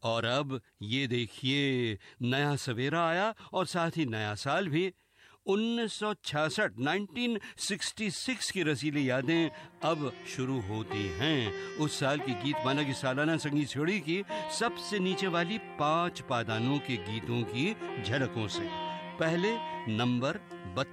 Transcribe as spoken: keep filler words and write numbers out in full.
और अब ये देखिए, नया सवेरा आया और साथ ही नया साल भी। उन्नीस सौ छियासठ नाइनटीन सिक्सटी सिक्स की रसीली यादें अब शुरू होती हैं। उस साल की गीतमाला की सालाना संगीत सीढ़ी की सबसे नीचे वाली पांच पादानों के गीतों की झलकों से। पहले नंबर बत्तीस